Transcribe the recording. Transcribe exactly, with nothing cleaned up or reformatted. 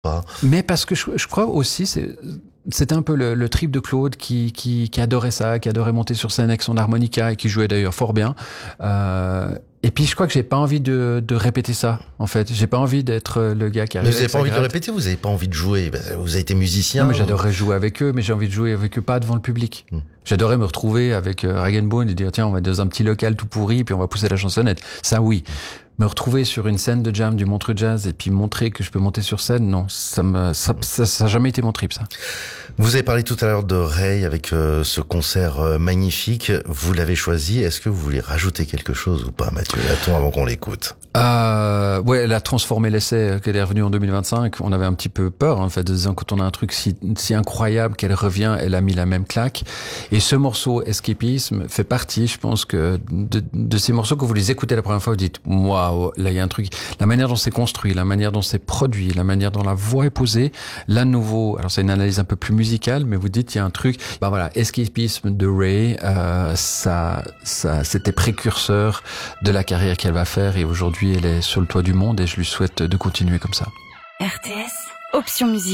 pas. Mais parce que je, je crois aussi, c'est, c'était un peu le, le trip de Claude qui, qui, qui adorait ça, qui adorait monter sur scène avec son harmonica et qui jouait d'ailleurs fort bien. Euh, et puis je crois que j'ai pas envie de, de répéter ça, en fait. J'ai pas envie d'être le gars qui arrive. Mais vous avez pas envie gratte. de répéter, vous avez pas envie de jouer. Vous avez été musicien. Non, mais j'adorerais jouer avec eux, mais j'ai envie de jouer avec eux pas devant le public. Hmm. J'adorais me retrouver avec euh, Rag and Bone et dire tiens, on va dans un petit local tout pourri, puis on va pousser la chansonnette. Ça, oui. Me retrouver sur une scène de jam du Montreux Jazz et puis montrer que je peux monter sur scène, non, ça me, ça, ça, ça a jamais été mon trip, ça. Vous avez parlé tout à l'heure de Ray avec euh, ce concert euh, magnifique. Vous l'avez choisi. Est-ce que vous voulez rajouter quelque chose ou pas, Mathieu Laton, avant qu'on l'écoute? Euh, ouais, elle a transformé l'essai qu'elle est revenue en deux mille vingt-cinq. On avait un petit peu peur, en fait, de disant quand on a un truc si, si incroyable qu'elle revient, elle a mis la même claque. Et ce morceau, Escapisme, fait partie, je pense que, de, de ces morceaux que vous les écoutez la première fois, vous dites, waouh, là, il y a un truc. La manière dont c'est construit, la manière dont c'est produit, la manière dont la voix est posée. Là, de nouveau, alors c'est une analyse un peu plus musicale, mais vous dites, il y a un truc. Ben voilà, Escapisme de Ray, euh, ça, ça, c'était précurseur de la carrière qu'elle va faire et aujourd'hui, elle est sur le toit du monde et je lui souhaite de continuer comme ça. R T S, option musique.